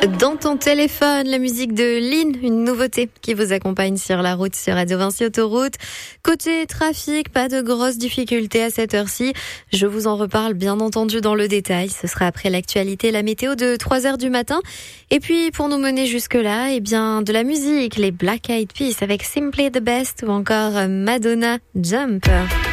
Dans ton téléphone, la musique de Lynn, une nouveauté qui vous accompagne sur la route sur Radio Vinci Autoroute. Côté trafic, pas de grosses difficultés à cette heure-ci. Je vous en reparle bien entendu dans le détail. Ce sera après l'actualité, la météo de 3h du matin. Et puis, pour nous mener jusque-là, eh bien, de la musique, les Black Eyed Peas avec Simply the Best ou encore Madonna Jump.